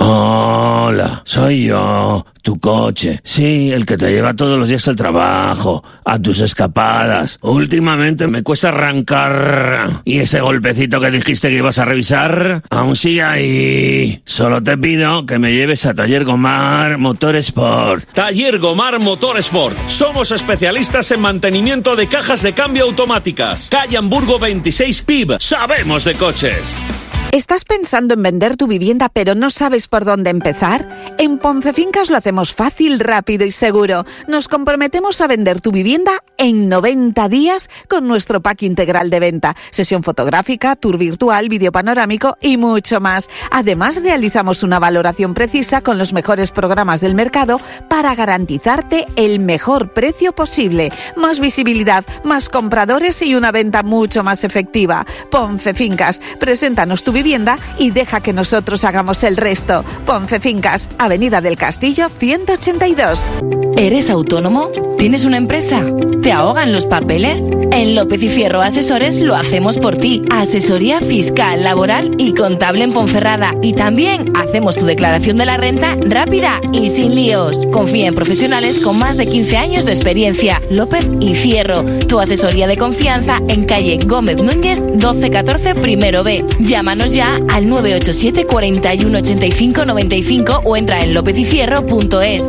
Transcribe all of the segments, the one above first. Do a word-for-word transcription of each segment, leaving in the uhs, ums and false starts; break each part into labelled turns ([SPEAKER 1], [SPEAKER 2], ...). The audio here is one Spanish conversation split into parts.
[SPEAKER 1] Hola, soy yo, tu coche. Sí, el que te lleva todos los días al trabajo, a tus escapadas. Últimamente me cuesta arrancar. Y ese golpecito que dijiste que ibas a revisar, aún sigue ahí. Solo te pido que me lleves a Taller Gomar Motorsport.
[SPEAKER 2] Taller Gomar Motorsport. Somos especialistas en mantenimiento de cajas de cambio automáticas. Calle Hamburgo veintiséis P I B. Sabemos de coches.
[SPEAKER 3] ¿Estás pensando en vender tu vivienda pero no sabes por dónde empezar? En Poncefincas lo hacemos fácil, rápido y seguro. Nos comprometemos a vender tu vivienda en noventa días con nuestro pack integral de venta. Sesión fotográfica, tour virtual, vídeo panorámico y mucho más. Además, realizamos una valoración precisa con los mejores programas del mercado para garantizarte el mejor precio posible. Más visibilidad, más compradores y una venta mucho más efectiva. Poncefincas, preséntanos tu vivienda vivienda y deja que nosotros hagamos el resto. Poncefincas, Avenida del Castillo ciento ochenta y dos.
[SPEAKER 4] ¿Eres autónomo? ¿Tienes una empresa? ¿Te ahogan los papeles? En López y Fierro Asesores lo hacemos por ti. Asesoría fiscal, laboral y contable en Ponferrada. Y también hacemos tu declaración de la renta rápida y sin líos. Confía en profesionales con más de quince años de experiencia. López y Fierro, tu asesoría de confianza en calle Gómez Núñez doce catorce primero B. Llámanos ya al nueve ocho siete, cuatro uno, ocho cinco, nueve cinco o entra en lópez y fierro punto es.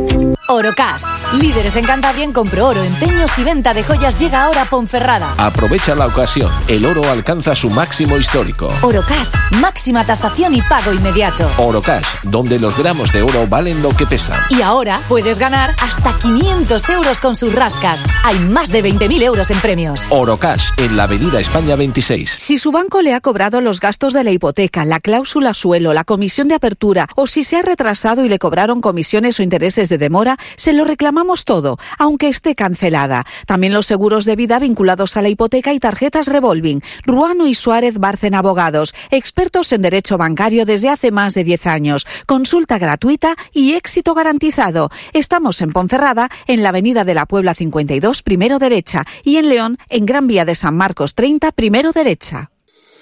[SPEAKER 5] Orocash, líderes en Cantabria en compro oro, empeños y venta de joyas, llega ahora a Ponferrada.
[SPEAKER 6] Aprovecha la ocasión, el oro alcanza su máximo histórico.
[SPEAKER 5] Orocash, máxima tasación y pago inmediato.
[SPEAKER 6] Orocash, donde los gramos de oro valen lo que pesan.
[SPEAKER 5] Y ahora puedes ganar hasta quinientos euros con sus rascas. Hay más de veinte mil euros en premios.
[SPEAKER 6] Orocash, en la Avenida España veintiséis.
[SPEAKER 3] Si su banco le ha cobrado los gastos de la hipoteca, la cláusula suelo, la comisión de apertura o si se ha retrasado y le cobraron comisiones o intereses de demora, se lo reclamamos todo, aunque esté cancelada. También los seguros de vida vinculados a la hipoteca y tarjetas revolving. Ruano y Suárez Bárcena Abogados, expertos en derecho bancario desde hace más de diez años. Consulta gratuita y éxito garantizado. Estamos en Ponferrada, en la Avenida de la Puebla cincuenta y dos, primero derecha, y en León, en Gran Vía de San Marcos treinta, primero derecha.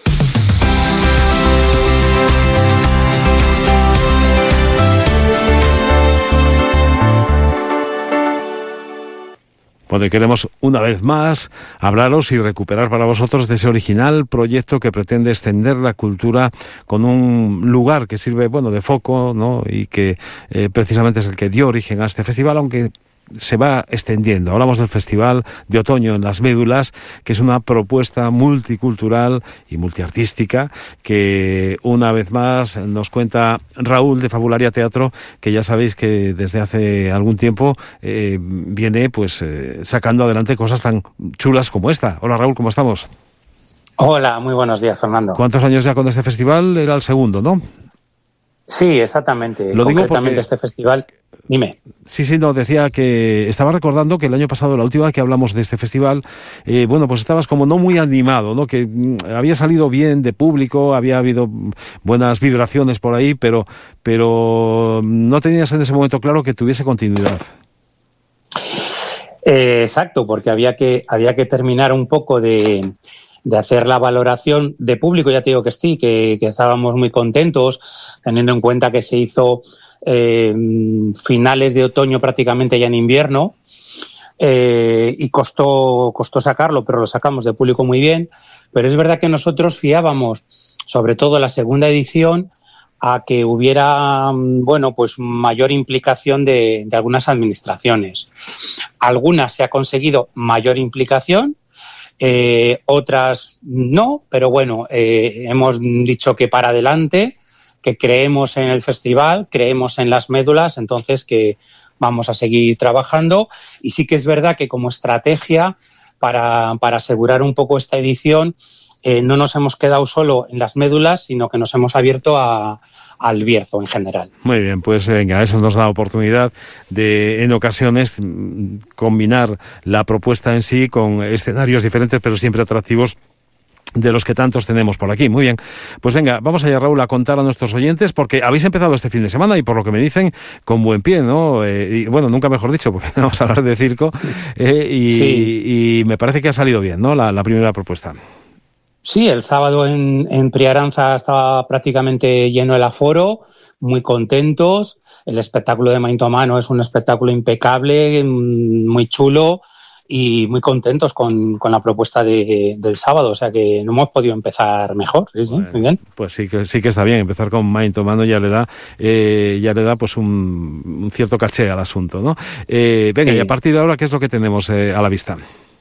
[SPEAKER 7] Bueno, y queremos una vez más hablaros y recuperar para vosotros de ese original proyecto que pretende extender la cultura con un lugar que sirve, bueno, de foco, ¿no? Y que eh, precisamente es el que dio origen a este festival, aunque se va extendiendo. Hablamos del Festival de Otoño en las Médulas, que es una propuesta multicultural y multiartística que una vez más nos cuenta Raúl de Fabularia Teatro, que ya sabéis que desde hace algún tiempo eh, viene pues eh, sacando adelante cosas tan chulas como esta. Hola Raúl, ¿cómo estamos?
[SPEAKER 8] Hola, muy buenos días, Fernando.
[SPEAKER 7] ¿Cuántos años ya con este festival? Era el segundo, ¿no?
[SPEAKER 8] Sí, exactamente.
[SPEAKER 7] Lo digo
[SPEAKER 8] Concretamente
[SPEAKER 7] porque...
[SPEAKER 8] este festival... Dime.
[SPEAKER 7] Sí, sí, no, decía que estaba recordando que el año pasado, la última vez que hablamos de este festival, eh, bueno, pues estabas como no muy animado, ¿no? Que mm, había salido bien de público, había habido buenas vibraciones por ahí, pero, pero no tenías en ese momento claro que tuviese continuidad.
[SPEAKER 8] Eh, exacto, porque había que, había que terminar un poco de... de hacer la valoración de público. Ya te digo que sí, que, que estábamos muy contentos, teniendo en cuenta que se hizo eh, finales de otoño, prácticamente ya en invierno, eh, y costó, costó sacarlo, pero lo sacamos de público muy bien. Pero es verdad que nosotros fiábamos, sobre todo la segunda edición, a que hubiera, bueno, pues mayor implicación de, de algunas administraciones. Algunas se ha conseguido mayor implicación, Eh, otras no, pero bueno, eh, hemos dicho que para adelante, que creemos en el festival, creemos en las médulas, entonces que vamos a seguir trabajando. Y sí que es verdad que como estrategia para, para asegurar un poco esta edición, eh, no nos hemos quedado solo en las médulas, sino que nos hemos abierto a, al Bierzo en general.
[SPEAKER 7] Muy bien, pues venga, eso nos da oportunidad de, en ocasiones, combinar la propuesta en sí con escenarios diferentes, pero siempre atractivos, de los que tantos tenemos por aquí. Muy bien, pues venga, vamos allá, Raúl, a contar a nuestros oyentes, porque habéis empezado este fin de semana y por lo que me dicen, con buen pie, ¿no? Eh, y, bueno, nunca mejor dicho, porque vamos a hablar de circo, eh, y,
[SPEAKER 8] sí.
[SPEAKER 7] y me parece que ha salido bien, ¿no? La, la primera propuesta.
[SPEAKER 8] Sí, el sábado en, en Priaranza estaba prácticamente lleno el aforo, muy contentos. El espectáculo de Mainto Mano es un espectáculo impecable, muy chulo y muy contentos con, con la propuesta de, del sábado. O sea que no hemos podido empezar mejor. Sí, sí, bueno, muy bien.
[SPEAKER 7] Pues sí que sí que está bien. Empezar con Mainto Mano ya le da, eh, ya le da pues un, un cierto caché al asunto, ¿no? Eh, venga, sí. Y a partir de ahora, ¿qué es lo que tenemos eh, a la vista?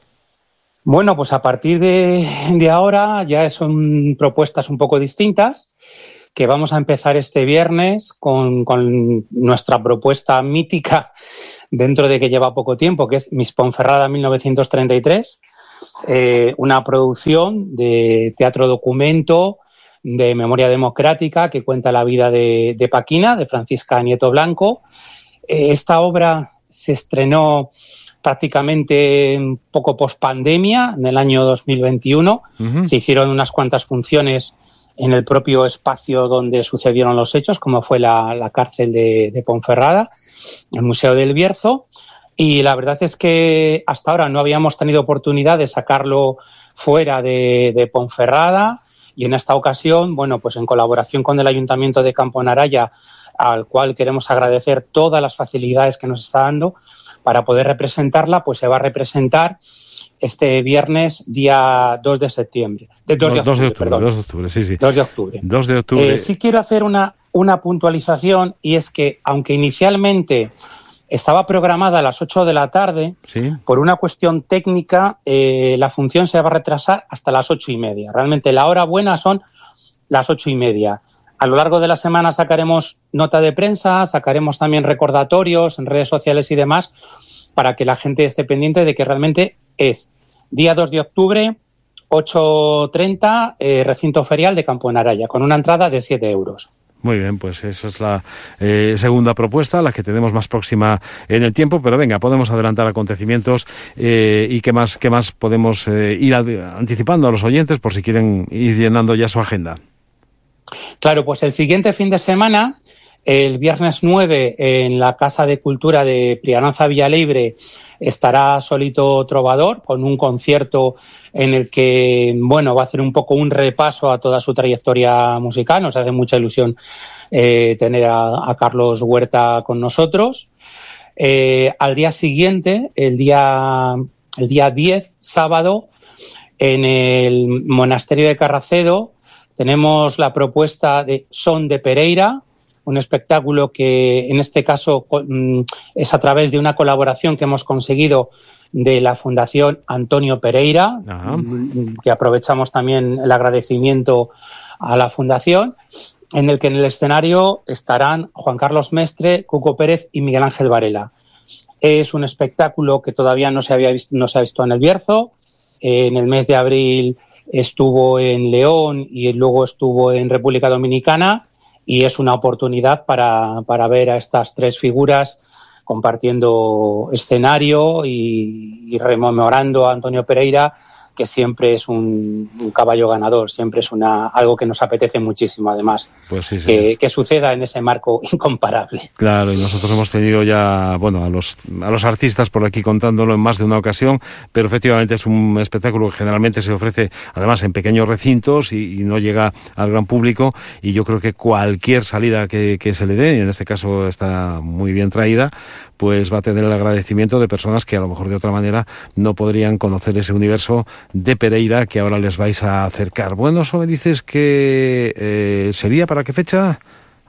[SPEAKER 8] Bueno, pues a partir de, de ahora ya son propuestas un poco distintas, que vamos a empezar este viernes con, con nuestra propuesta mítica dentro de que lleva poco tiempo, que es Miss Ponferrada mil novecientos treinta y tres, eh, una producción de teatro documento de memoria democrática que cuenta la vida de, de Paquina, de Francisca Nieto Blanco. Eh, esta obra se estrenó prácticamente un poco post-pandemia, en el año dos mil veintiuno. Uh-huh. Se hicieron unas cuantas funciones en el propio espacio donde sucedieron los hechos, como fue la, la cárcel de, de Ponferrada, el Museo del Bierzo, y la verdad es que hasta ahora no habíamos tenido oportunidad de sacarlo fuera de, de Ponferrada, y en esta ocasión, bueno, pues en colaboración con el Ayuntamiento de Campo Naraya, al cual queremos agradecer todas las facilidades que nos está dando para poder representarla, pues se va a representar este viernes, día dos de septiembre. De dos de octubre, perdón.
[SPEAKER 7] dos de octubre, sí, sí.
[SPEAKER 8] dos de octubre.
[SPEAKER 7] dos de octubre.
[SPEAKER 8] Eh, sí quiero hacer una, una puntualización, y es que, aunque inicialmente estaba programada a las ocho de la tarde, ¿sí?, por una cuestión técnica, eh, la función se va a retrasar hasta las ocho y media. Realmente la hora buena son las ocho y media. A lo largo de la semana sacaremos nota de prensa, sacaremos también recordatorios en redes sociales y demás, para que la gente esté pendiente de que realmente es día dos de octubre, ocho treinta, eh, recinto ferial de Campo Naraya, con una entrada de siete euros.
[SPEAKER 7] Muy bien, pues esa es la eh, segunda propuesta, la que tenemos más próxima en el tiempo, pero venga, podemos adelantar acontecimientos eh, y qué más, qué más podemos eh, ir anticipando a los oyentes por si quieren ir llenando ya su agenda.
[SPEAKER 8] Claro, pues el siguiente fin de semana, el viernes nueve, en la Casa de Cultura de Priaranza Villalibre, estará Solito Trovador con un concierto en el que, bueno, va a hacer un poco un repaso a toda su trayectoria musical. Nos hace mucha ilusión eh, tener a, a Carlos Huerta con nosotros. Eh, al día siguiente, el día, el día diez, sábado, en el Monasterio de Carracedo, tenemos la propuesta de Son de Pereira, un espectáculo que en este caso es a través de una colaboración que hemos conseguido de la Fundación Antonio Pereira, Ajá. que aprovechamos también el agradecimiento a la Fundación, en el que en el escenario estarán Juan Carlos Mestre, Cuco Pérez y Miguel Ángel Varela. Es un espectáculo que todavía no se había visto, no se ha visto en el Bierzo. En el mes de abril estuvo en León y luego estuvo en República Dominicana, y es una oportunidad para, para ver a estas tres figuras compartiendo escenario y, y rememorando a Antonio Pereira, que siempre es un, un caballo ganador, siempre es una algo que nos apetece muchísimo, además,
[SPEAKER 7] pues sí, sí.
[SPEAKER 8] Que, que suceda en ese marco incomparable.
[SPEAKER 7] Claro, y nosotros hemos tenido ya, bueno, a los a los artistas por aquí contándolo en más de una ocasión, pero efectivamente es un espectáculo que generalmente se ofrece, además, en pequeños recintos y, y no llega al gran público, y yo creo que cualquier salida que, que se le dé, y en este caso está muy bien traída, pues va a tener el agradecimiento de personas que a lo mejor de otra manera no podrían conocer ese universo de Pereira que ahora les vais a acercar. Bueno, eso me dices que eh, sería ¿para qué fecha?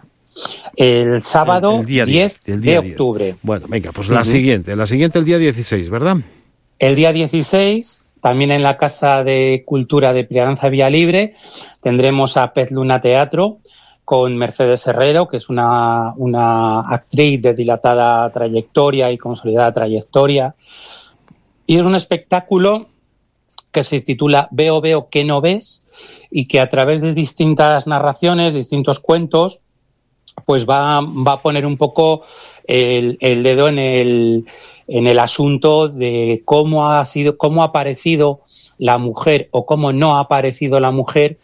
[SPEAKER 8] El sábado el, el día diez, diez el día de octubre.
[SPEAKER 7] diez. Bueno, venga, pues uh-huh. la siguiente, la siguiente el día dieciséis, ¿verdad?
[SPEAKER 8] El día dieciséis, también en la Casa de Cultura de Priaranza Villalibre, tendremos a Pez Luna Teatro, con Mercedes Herrero, que es una, una actriz de dilatada trayectoria y consolidada trayectoria. Y es un espectáculo que se titula Veo, veo, ¿qué no ves? Y que a través de distintas narraciones, distintos cuentos, pues va, va a poner un poco el, el dedo en el, en el asunto de cómo ha sido, cómo ha aparecido la mujer o cómo no ha aparecido la mujer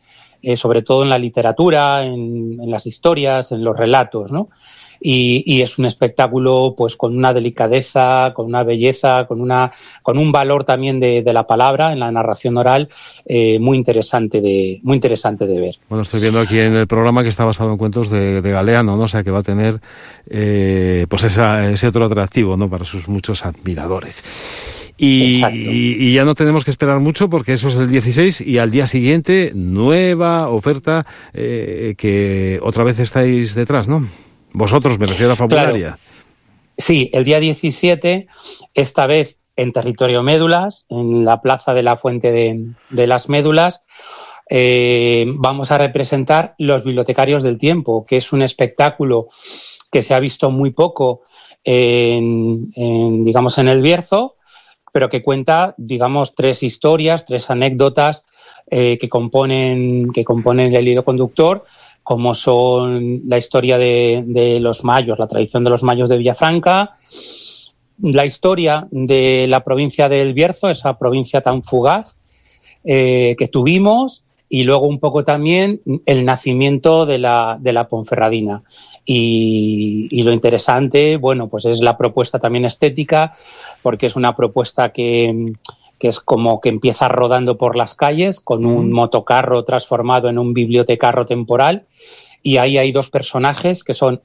[SPEAKER 8] eh, sobre todo en la literatura, en, en las historias, en los relatos, ¿no? Y, y es un espectáculo pues con una delicadeza, con una belleza, con una con un valor también de, de la palabra en la narración oral eh, muy interesante de muy interesante de ver.
[SPEAKER 7] Bueno, estoy viendo aquí en el programa que está basado en cuentos de, de Galeano, ¿no? O sea que va a tener eh, pues esa, ese otro atractivo, ¿no? Para sus muchos admiradores. Y, y, y ya no tenemos que esperar mucho porque eso es el dieciséis y al día siguiente nueva oferta eh, que otra vez estáis detrás, ¿no? Vosotros, me refiero a Fabularia.
[SPEAKER 8] Claro. Sí, el día diecisiete, esta vez en territorio Médulas, en la plaza de la Fuente de, de las Médulas, eh, vamos a representar Los Bibliotecarios del Tiempo, que es un espectáculo que se ha visto muy poco en, en digamos, en El Bierzo, pero que cuenta, digamos, tres historias, tres anécdotas eh, que componen, que componen el hilo conductor, como son la historia de, de los mayos, la tradición de los mayos de Villafranca, la historia de la provincia del Bierzo, esa provincia tan fugaz eh, que tuvimos, y luego un poco también el nacimiento de la, de la Ponferradina. Y, y lo interesante, bueno, pues es la propuesta también estética, porque es una propuesta que... que es como que empieza rodando por las calles con un motocarro transformado en un bibliotecarro temporal, y ahí hay dos personajes que son